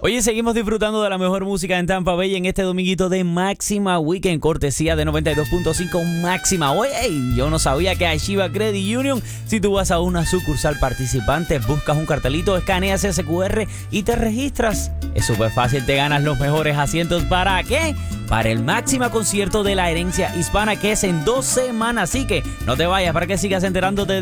Oye, seguimos disfrutando de la mejor música en Tampa Bay en este dominguito de Máxima Weekend, cortesía de 92.5 Máxima. Oye, yo no sabía que Achieva Credit Union, si tú vas a una sucursal participante, buscas un cartelito, escaneas ese QR y te registras. Es súper fácil, te ganas los mejores asientos. ¿Para qué? Para el Máxima concierto de la herencia hispana, que es en 2 semanas. Así que no te vayas para que sigas enterándote